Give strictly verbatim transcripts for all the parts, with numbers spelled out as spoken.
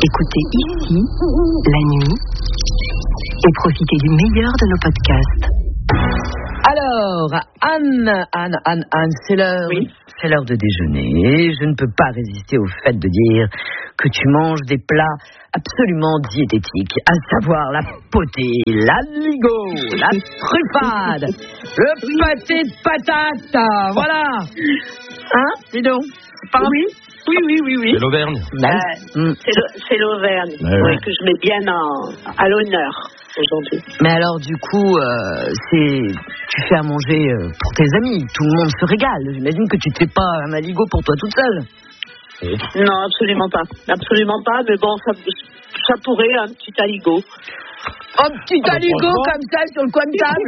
Écoutez ici, la nuit, et profitez du meilleur de nos podcasts. Alors, Anne, Anne, Anne, Anne, c'est l'heure, oui. c'est l'heure de déjeuner. Je ne peux pas résister au fait de dire que tu manges des plats absolument diététiques, à savoir la potée, l'aligot, la truffade, le pâté de patate, voilà. Hein, dis donc. Pardon. Oui. Oui, oui, oui, oui. C'est l'Auvergne. Euh, mm. C'est, le, c'est l'Auvergne, ouais, oui, ouais. que je mets bien en, à l'honneur aujourd'hui. Mais alors, du coup, euh, c'est, tu fais à manger pour tes amis. Tout le monde se régale. J'imagine que tu ne fais pas un aligot pour toi toute seule. Non, absolument pas. Absolument pas, mais bon, ça, ça pourrait, un petit aligot. Un petit ah, aligot bah, comme ça sur le coin de table.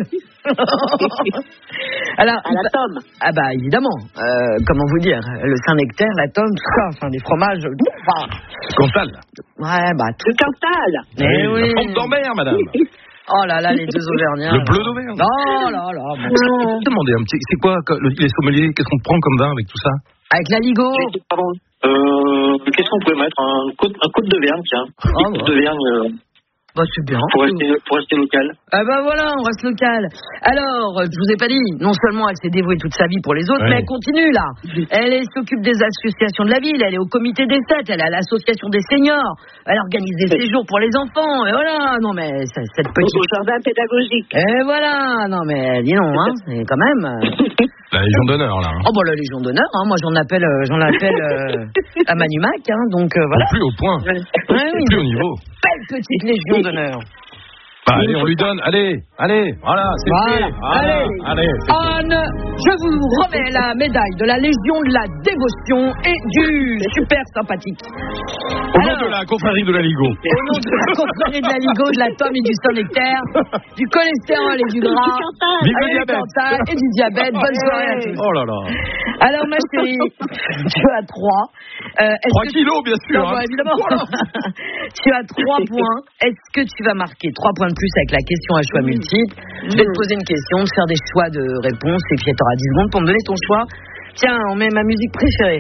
Alors, à la tome. Ah bah évidemment. Euh, comment vous dire, le Saint-Nectaire, la tome, tout ça, enfin des fromages. Bah. Cantal. Ouais, bah tout. Le Cantal. Eh oui. La pompe d'Ambert, madame. Oh là là, les deux Auvergnats. Le bleu d'Auvergne. Oh là là. Bon. Non. Demandez un petit. C'est quoi le, les sommeliers? Qu'est-ce qu'on prend comme vin avec tout ça? Avec l'aligot. Pardon. Euh, qu'est-ce qu'on pourrait mettre? Un côte, un côte d'Auvergne, tiens. Oh, un côte bah. d'Auvergne. Euh... Bah, c'est bien. Pour rester, pour rester local. Ah bah voilà, on reste local. Alors, je vous ai pas dit, non seulement elle s'est dévouée toute sa vie pour les autres, ouais. mais elle continue là. Elle, elle s'occupe des associations de la ville, elle est au comité des fêtes, elle est à l'association des seniors, elle organise des oui. séjours pour les enfants, et voilà. Non mais cette petite... Au jardin pédagogique. Et voilà, non mais dis non, hein, c'est quand même... La Légion d'honneur là. Hein. Oh bah la Légion d'honneur, hein, moi j'en appelle, euh, j'en appelle euh, à Manumac, hein, donc euh, voilà. Plus au point, ouais, oui, plus au niveau. Belle petite Légion d'honneur. Bah, allez, on lui donne, allez, allez, voilà, c'est voilà. fait. Allez, allez. Anne, je vous remets la médaille de la Légion de la dévotion et du super sympathique. Au nom de la confrérie de l'Aligot. Au nom de la confrérie de l'Aligot, de la tome et du Saint-Nectaire, du cholestérol et du gras, vive le et, diabète. et du diabète. Bonne soirée à tous. Oh là là. Alors, ma chérie, tu as trois. Euh, trois kilos, bien sûr. Non, hein. bah, évidemment. Voilà. Tu as trois points. Est-ce que tu vas marquer trois points de plus avec la question à choix multiples? Je vais te poser une question, te faire des choix de réponse, et puis tu auras dix secondes pour me donner ton choix. Tiens, on met ma musique préférée.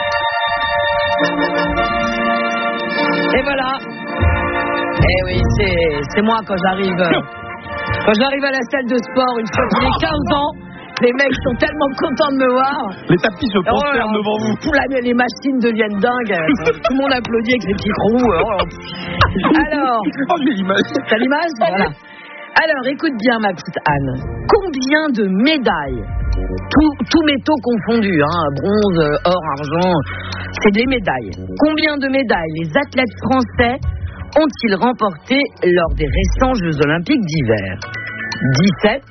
Et voilà. Eh oui, c'est, c'est moi quand j'arrive quand j'arrive à la salle de sport une fois tous les quinze ans. Les mecs sont tellement contents de me voir. Les tapis se prosternent oh, devant vous. Tout la, les machines deviennent dingues. Tout le monde applaudit avec les petits trous. Oh. Alors. Oh, j'ai l'image. T'as l'image? Voilà. Alors, écoute bien, ma petite Anne. Combien de médailles, tous tout métaux confondus, hein, bronze, or, argent, c'est des médailles. Combien de médailles les athlètes français ont-ils remporté lors des récents Jeux Olympiques d'hiver? dix-sept,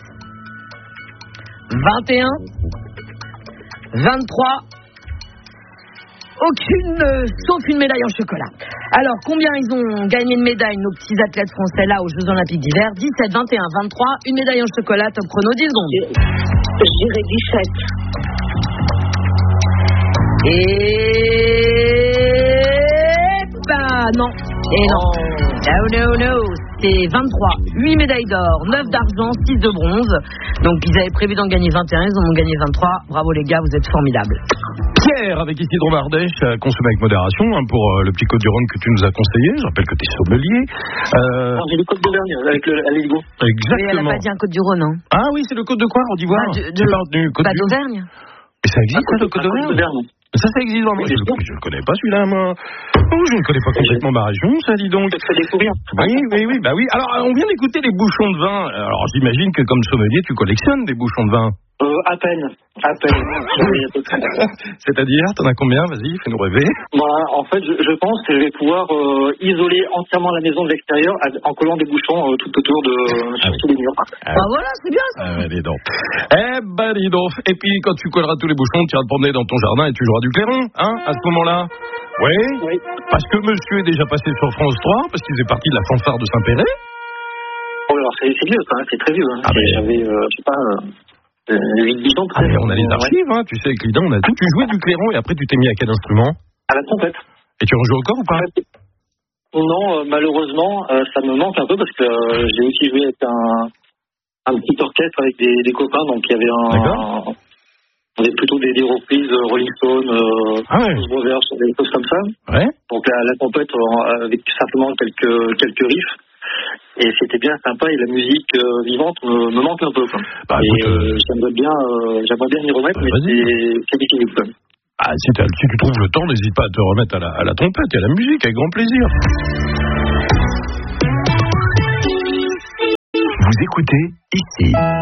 vingt et un, vingt-trois, aucune, euh, sauf une médaille en chocolat. Alors, combien ils ont gagné de médailles, nos petits athlètes français, là, aux Jeux Olympiques d'hiver? dix-sept, vingt et un, vingt-trois, une médaille en chocolat, top chrono, dix secondes. Je dirais dix-sept. Et... bah, non. Et non. No, no, no. C'est vingt-trois. huit médailles d'or, neuf d'argent, six de bronze. Donc, ils avaient prévu d'en gagner vingt et un, ils en ont gagné vingt-trois. Bravo, les gars, vous êtes formidables. Pierre, avec Isidro Bardèche, consommé avec modération, hein, pour euh, le petit Côte du Rhône que tu nous as conseillé. Je rappelle que tu es sommelier. Euh... Non, j'ai le Côte d'Auvergne avec l'Aligot. Exactement. Mais elle n'a pas dit un Côte du Rhône, hein. Ah oui, c'est le Côte de quoi, on dit voir. Bah, de, de, tu parles du Côte bah, du... d'Auvergne. Mais ça existe, ça, le Côte d'Auvergne? Ça, ça existe vraiment. Oui, je, le, je le connais pas, celui-là, moi. Oh, je ne connais pas complètement ma région, ça, dis donc. Ça découvrir. Oui, oui, oui, bah oui. Alors, on vient d'écouter les bouchons de vin. Alors, j'imagine que comme sommelier, tu collectionnes des bouchons de vin. Euh, à peine, à peine. C'est-à-dire, t'en as combien? Vas-y, fais-nous rêver. Moi, en fait, je, je pense que je vais pouvoir euh, isoler entièrement la maison de l'extérieur en collant des bouchons euh, tout autour de ah sur oui. tous les murs. Ah bah voilà, c'est bien ça. Ah ouais, dis donc. Eh ben, dis donc. Et puis, quand tu colleras tous les bouchons, tu iras te promener dans ton jardin et tu joueras du clairon, hein, à ce moment-là. Oui. Oui. Parce que monsieur est déjà passé sur France trois, parce qu'il faisait partie de la fanfare de Saint-Péret. Oh, alors, c'est, c'est vieux, ça, hein, c'est très vieux. Hein. Ah, mais... J'avais, euh, je sais pas... Euh... Euh, huit ans, ah, mais on a les archives, hein, tu sais, avec Lida, on a tout. Tu jouais du clairon et après tu t'es mis à quel instrument? À la trompette. Et tu en joues encore ou pas? Non, euh, malheureusement, euh, ça me manque un peu parce que euh, j'ai aussi joué avec un, un petit orchestre avec des, des copains, donc il y avait un. D'accord. On avait plutôt des, des reprises euh, Rolling Stones, euh, ah ouais. Brothers, des choses comme ça. Ouais. Donc la, la trompette euh, avec simplement quelques quelques riffs. Et c'était bien sympa, et la musique euh, vivante me, me manque un peu. Quoi. Bah, et écoute, euh, euh... j'aimerais bien, euh, j'aimerais bien m'y remettre, bah, mais c'est, c'est difficile. Quoi. Ah, si, si tu trouves le temps, n'hésite pas à te remettre à la, à la trompette et à la musique, avec grand plaisir. Vous écoutez ici.